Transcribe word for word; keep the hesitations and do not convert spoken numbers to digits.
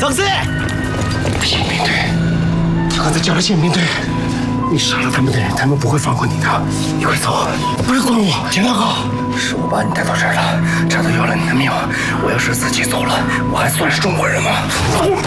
丧尸！ 宪兵队，他刚才叫了宪兵队。你杀了他们的人，他们不会放过你的。你快走，不是管我，田大哥，是我把你带到这儿了，差点要了你的命。我要是自己走了，我还算是中国人吗？